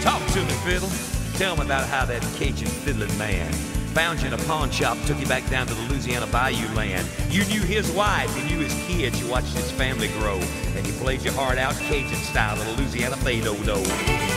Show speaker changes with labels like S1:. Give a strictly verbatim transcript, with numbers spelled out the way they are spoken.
S1: Talk to me, fiddle. Tell me about how that Cajun fiddling man found you in a pawn shop, took you back down to the Louisiana Bayou land. You knew his wife, you knew his kids, you watched his family grow, and you played your heart out Cajun style, the Louisiana fado-do.